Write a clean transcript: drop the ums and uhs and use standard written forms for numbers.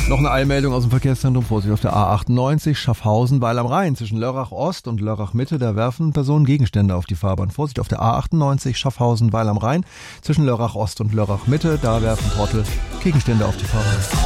Noch eine Eilmeldung aus dem Verkehrszentrum. Vorsicht auf der A98 Schaffhausen-Weil am Rhein. Zwischen Lörrach Ost und Lörrach Mitte, da werfen Personen Gegenstände auf die Fahrbahn. Vorsicht auf der A98 Schaffhausen-Weil am Rhein. Zwischen Lörrach Ost und Lörrach Mitte, da werfen Trottel Gegenstände auf die Fahrbahn.